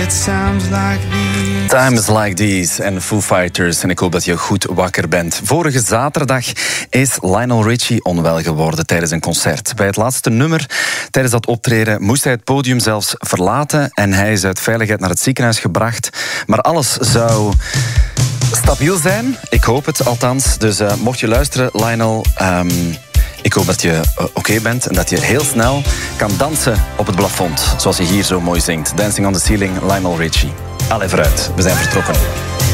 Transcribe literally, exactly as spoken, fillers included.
Times like these en Foo Fighters. En ik hoop dat je goed wakker bent. Vorige zaterdag is Lionel Richie onwel geworden tijdens een concert. Bij het laatste nummer, tijdens dat optreden, moest hij het podium zelfs verlaten. En hij is uit veiligheid naar het ziekenhuis gebracht. Maar alles zou stabiel zijn. Ik hoop het althans. Dus uh, mocht je luisteren, Lionel... Um, Ik hoop dat je uh, oké okay bent en dat je heel snel kan dansen op het plafond. Zoals je hier zo mooi zingt. Dancing on the Ceiling, Lionel Richie. Allee, vooruit. We zijn vertrokken.